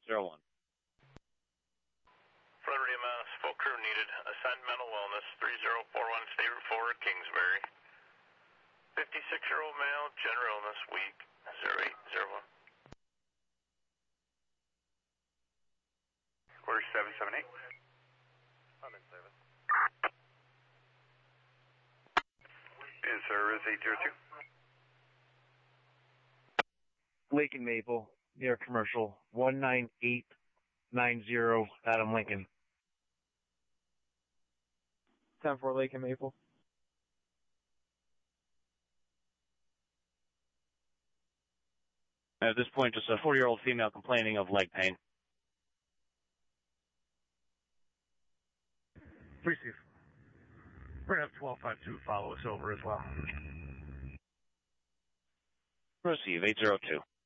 01. Florida Mass, full crew needed. Assigned mental wellness, 3041 State Route 4, Kingsbury. 56-year-old male, general illness, weak, 0801. Quarter 778. I'm in service. In service 802. Lake and Maple, near commercial, 19890 Adam Lincoln. 10-4 Lake and Maple. At this point, just a 40-year-old female complaining of leg pain. Receive. We're going to have 1252 follow us over as well. Receive 802.